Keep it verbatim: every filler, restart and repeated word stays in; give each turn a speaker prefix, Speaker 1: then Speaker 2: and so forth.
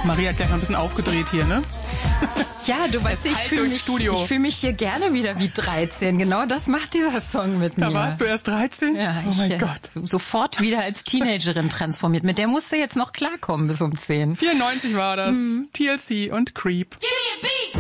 Speaker 1: Maria hat gleich mal ein bisschen aufgedreht hier, ne?
Speaker 2: Ja, du weißt, ich fühle mich, fühl mich hier gerne wieder wie dreizehn. Genau das macht dieser Song mit
Speaker 1: da
Speaker 2: mir.
Speaker 1: Da warst du erst dreizehn?
Speaker 2: Ja,
Speaker 1: oh mein
Speaker 2: ich,
Speaker 1: Gott.
Speaker 2: Sofort wieder als Teenagerin transformiert. Mit der musst du jetzt noch klarkommen bis um zehn.
Speaker 1: vierundneunzig war das. Mhm. T L C und Creep.
Speaker 3: Give me a beat.